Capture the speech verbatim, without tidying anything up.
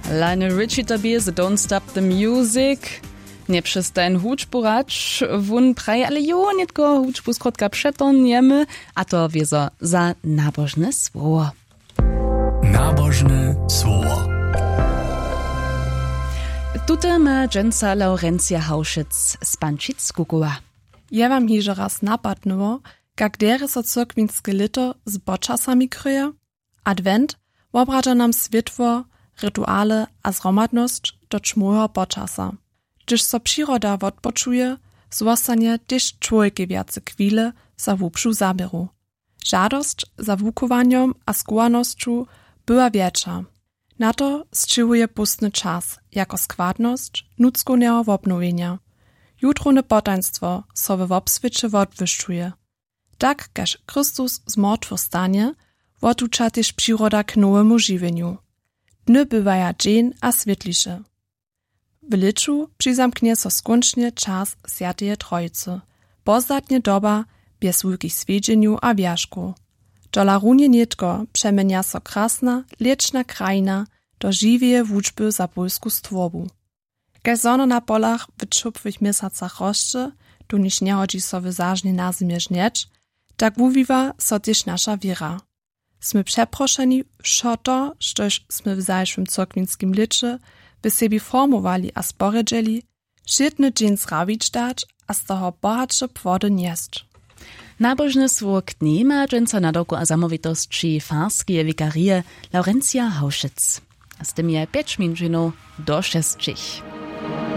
Lionel Richie tabie, the Don't Stop the Music. Nie przestań huczbu rać, wun praj, ale jo, nie tylko huczbu skrótka przetoniemy, a to wiezo za nabożne słowo. Nabożne słowo. Tutaj ma dżęca Laurencja Hauszyc z Pancickukowa. Ja wam hiže raz napadnęło, jak dere so cyrkwinskie lito z boczasami kryje. Advent wobradza nam światło, rytuale a zromadność do czmułego boczasa. Gdyż so przyroda odpoczuje, zostanie też człowiekie więcej chwile za wupszu zaberu. Żadost za wukowaniem a skłonnością była większa. Na to zczyłuje pustny czas, jako składność nudzkonego obnowienia. Jutrone potaństwo so w obswiecie odwyższuje. Tak, każ Chrystus z mrtwych stanie, wotucza też przyroda k nowemu żywieniu. Dny bywaja dzień a świetlisze. W liczu przyzamknie so skończnie czas Świętej Trojicy. Pozdratnie doba bez wielkich swiedzeniu a wierzchu. Do larunie nietko przemienia so krasna, leczna krajina do żywej wuczby za polsku stworbu. Kaj zono na polach w czupwych miesacach roszczy, tu niż nie chodzi so wyzażnie na zimie żnieć, tak wuwiwa so też nasza wiera. Smy przeproszeni wszo to, sztoż smy w zajszym cyrkwinskim liczy by sebi formowali a sporedzeli, szydny dzień zrawić dać, a z toho bohatsze płody nieść. Nabożne słowo k ma dżęca na doku a zamowitości farskie wikarie Laurencja Hauszyc. A z tym je pięć minut do sześciu.